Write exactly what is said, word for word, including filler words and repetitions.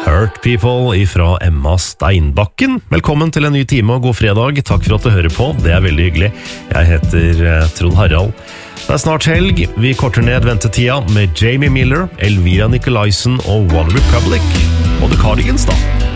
Hurt People ifra Emma Steinbakken. Velkommen til en ny time og god fredag. Takk for at du hører på, det er veldig hyggelig. Jeg heter eh, Trond Harald. Det er snart helg. Vi korter ned ventetida med Jamie Miller, Elvira Nicolaisen og One Republic. Og The Cardigans da.